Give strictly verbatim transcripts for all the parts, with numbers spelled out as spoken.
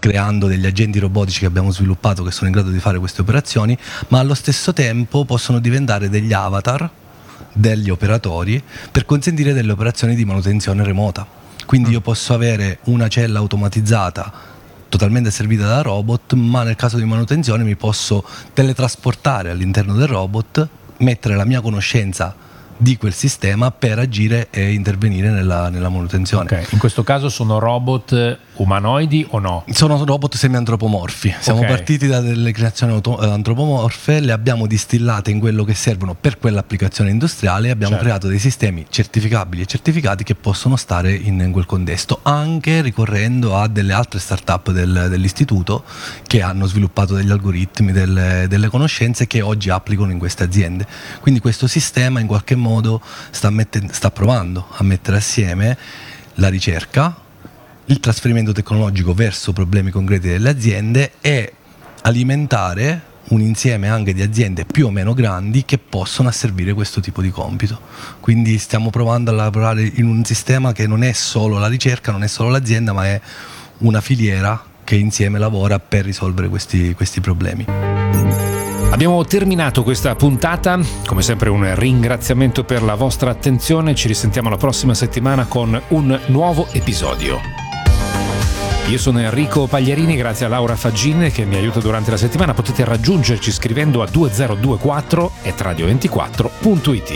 creando degli agenti robotici che abbiamo sviluppato che sono in grado di fare queste operazioni, ma allo stesso tempo possono diventare degli avatar degli operatori per consentire delle operazioni di manutenzione remota. Quindi io posso avere una cella automatizzata totalmente servita da robot, ma nel caso di manutenzione mi posso teletrasportare all'interno del robot, mettere la mia conoscenza di quel sistema per agire e intervenire nella, nella manutenzione. Okay. In questo caso sono robot umanoidi o no? Sono robot semi-antropomorfi. Siamo okay. partiti da delle creazioni auto- antropomorfe, le abbiamo distillate in quello che servono per quell'applicazione industriale e abbiamo certo. creato dei sistemi certificabili e certificati che possono stare in, in quel contesto, anche ricorrendo a delle altre start-up del, dell'istituto che hanno sviluppato degli algoritmi, delle, delle conoscenze che oggi applicano in queste aziende. Quindi questo sistema in qualche modo sta, mette- sta provando a mettere assieme la ricerca, il trasferimento tecnologico verso problemi concreti delle aziende e alimentare un insieme anche di aziende più o meno grandi che possono asservire questo tipo di compito. Quindi stiamo provando a lavorare in un sistema che non è solo la ricerca, non è solo l'azienda, ma è una filiera che insieme lavora per risolvere questi, questi problemi. Abbiamo terminato questa puntata, come sempre un ringraziamento per la vostra attenzione, ci risentiamo la prossima settimana con un nuovo episodio. Io sono Enrico Pagliarini, grazie a Laura Faggin che mi aiuta durante la settimana. Potete raggiungerci scrivendo a duemilaventiquattro at radio ventiquattro punto it.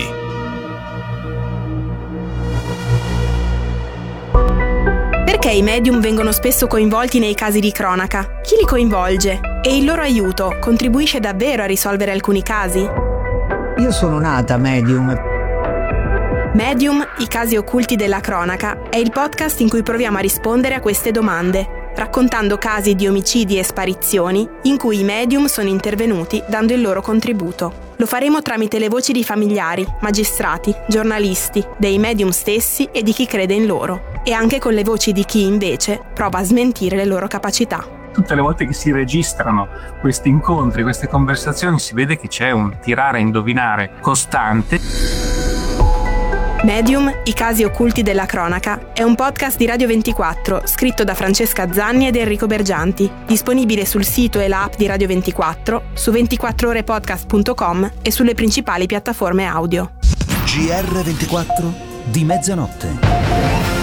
Perché i medium vengono spesso coinvolti nei casi di cronaca? Chi li coinvolge? E il loro aiuto contribuisce davvero a risolvere alcuni casi? Io sono nata medium. Medium, i casi occulti della cronaca, è il podcast in cui proviamo a rispondere a queste domande, raccontando casi di omicidi e sparizioni in cui i medium sono intervenuti dando il loro contributo. Lo faremo tramite le voci di familiari, magistrati, giornalisti, dei medium stessi e di chi crede in loro, e anche con le voci di chi invece prova a smentire le loro capacità. Tutte le volte che si registrano questi incontri, queste conversazioni, si vede che c'è un tirare a indovinare costante. Medium, i casi occulti della cronaca, è un podcast di Radio ventiquattro scritto da Francesca Zanni ed Enrico Bergianti, disponibile sul sito e l'app di Radio ventiquattro, su ventiquattro ore podcast punto com e sulle principali piattaforme audio. G R ventiquattro di mezzanotte.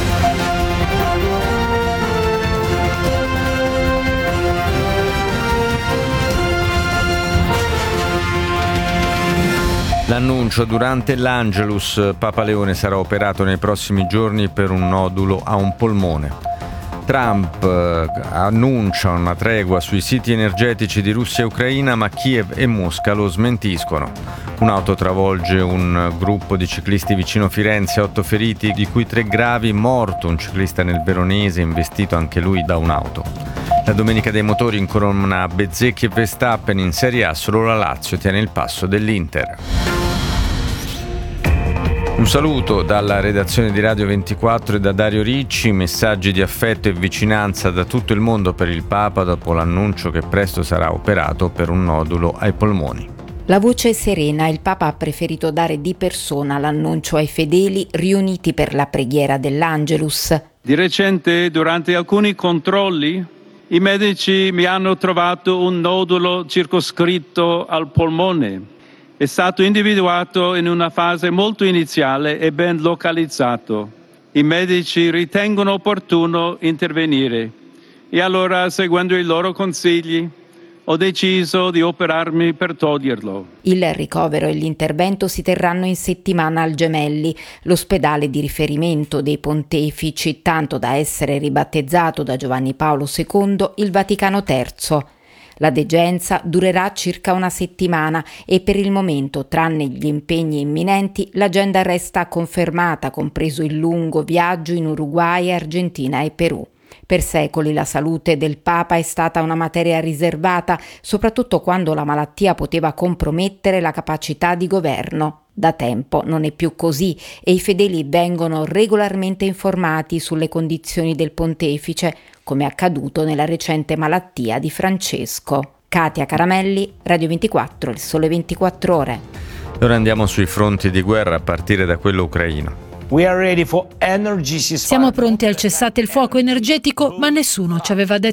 L'annuncio: durante l'Angelus Papa Leone sarà operato nei prossimi giorni per un nodulo a un polmone. Trump eh, annuncia una tregua sui siti energetici di Russia e Ucraina, ma Kiev e Mosca lo smentiscono. Un'auto travolge un gruppo di ciclisti vicino Firenze, otto feriti, di cui tre gravi, morto un ciclista nel Veronese, investito anche lui da un'auto. La domenica dei motori incorona Bezzecchi e Verstappen. In Serie A solo la Lazio tiene il passo dell'Inter. Un saluto dalla redazione di Radio ventiquattro e da Dario Ricci, messaggi di affetto e vicinanza da tutto il mondo per il Papa dopo l'annuncio che presto sarà operato per un nodulo ai polmoni. La voce serena: il Papa ha preferito dare di persona l'annuncio ai fedeli riuniti per la preghiera dell'Angelus. Di recente, durante alcuni controlli, i medici mi hanno trovato un nodulo circoscritto al polmone. È stato individuato in una fase molto iniziale e ben localizzato. I medici ritengono opportuno intervenire e allora, seguendo i loro consigli, ho deciso di operarmi per toglierlo. Il ricovero e l'intervento si terranno in settimana al Gemelli, l'ospedale di riferimento dei pontefici, tanto da essere ribattezzato da Giovanni Paolo secondo il Vaticano terzo. La degenza durerà circa una settimana e per il momento, tranne gli impegni imminenti, l'agenda resta confermata, compreso il lungo viaggio in Uruguay, Argentina e Perù. Per secoli la salute del Papa è stata una materia riservata, soprattutto quando la malattia poteva compromettere la capacità di governo. Da tempo non è più così e i fedeli vengono regolarmente informati sulle condizioni del pontefice, come accaduto nella recente malattia di Francesco. Katia Caramelli, Radio ventiquattro, Il Sole ventiquattro Ore. Ora andiamo sui fronti di guerra a partire da quello ucraino. Siamo pronti al cessate il fuoco energetico, ma nessuno ci aveva detto